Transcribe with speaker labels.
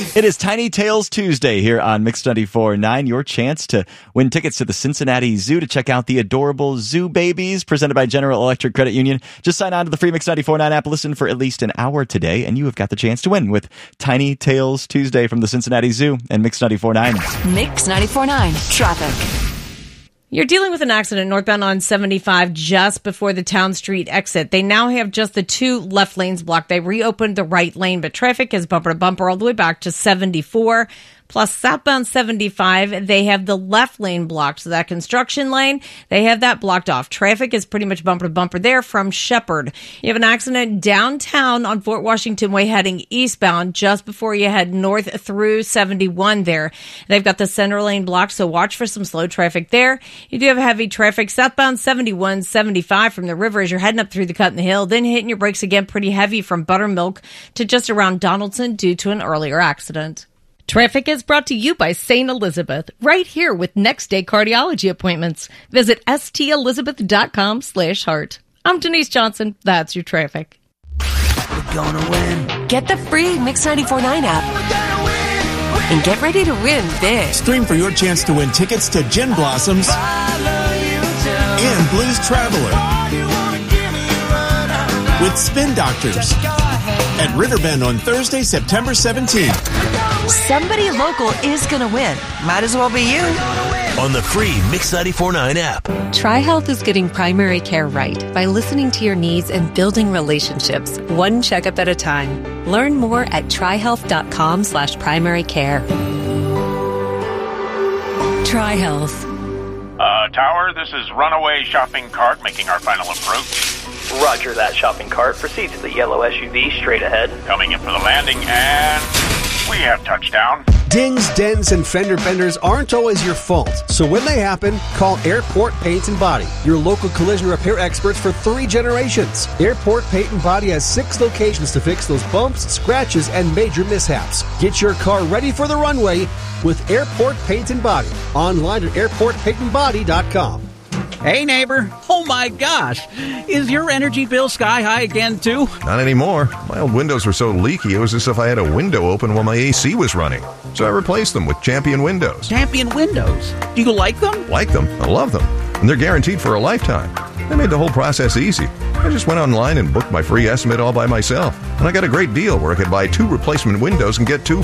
Speaker 1: It is Tiny Tales Tuesday here on Mix 94.9. Your chance to win tickets to the Cincinnati Zoo to check out the adorable Zoo Babies presented by General Electric Credit Union. Just sign on to the free Mix 94.9 app, listen for at least an hour today, and you have got the chance to win with Tiny Tales Tuesday from the Cincinnati Zoo and Mix 94.9.
Speaker 2: Mix 94.9 Traffic.
Speaker 3: You're dealing with an accident northbound on 75 just before the Town Street exit. They now have just the two left lanes blocked. They reopened the right lane, but traffic is bumper to bumper all the way back to 74. Plus, southbound 75, they have the left lane blocked. So that construction lane, they have that blocked off. Traffic is pretty much bumper to bumper there from Shepherd. You have an accident downtown on Fort Washington Way heading eastbound just before you head north through 71 there. They've got the center lane blocked, so watch for some slow traffic there. You do have heavy traffic southbound 71, 75 from the river as you're heading up through the cut in the hill, then hitting your brakes again pretty heavy from Buttermilk to just around Donaldson due to an earlier accident. Traffic is brought to you by St. Elizabeth, right here with next day cardiology appointments. Visit stelizabeth.com/heart. I'm Denise Johnson. That's your traffic.
Speaker 4: We're gonna win.
Speaker 2: Get the free Mix 94.9 app and get ready to win big.
Speaker 5: Stream for your chance to win tickets to Gin Blossoms and Blues Traveler with Spin Doctors at Riverbend on Thursday, September 17th.
Speaker 2: Somebody local is going to win.
Speaker 4: Might as well be you.
Speaker 6: On the free Mix 94.9 app.
Speaker 7: TriHealth is getting primary care right by listening to your needs and building relationships, one checkup at a time. Learn more at trihealth.com/primary care. TriHealth.
Speaker 8: Tower, this is Runaway Shopping Cart making our final approach.
Speaker 9: Roger that, shopping cart. Proceed to the yellow SUV straight ahead.
Speaker 8: Coming in for the landing, and we have touchdown.
Speaker 10: Dings, dents, and fender benders aren't always your fault. So when they happen, call Airport Paint and Body, your local collision repair experts for 3 generations. Airport Paint and Body has 6 locations to fix those bumps, scratches, and major mishaps. Get your car ready for the runway with Airport Paint and Body. Online at airportpaintandbody.com.
Speaker 11: Hey, neighbor. Oh, my gosh. Is your energy bill sky high again, too?
Speaker 12: Not anymore. My old windows were so leaky, it was as if I had a window open while my AC was running. So I replaced them with Champion Windows.
Speaker 11: Champion Windows? Do you like them?
Speaker 12: Like them. I love them. And they're guaranteed for a lifetime. They made the whole process easy. I just went online and booked my free estimate all by myself. And I got a great deal where I could buy 2 replacement windows and get 2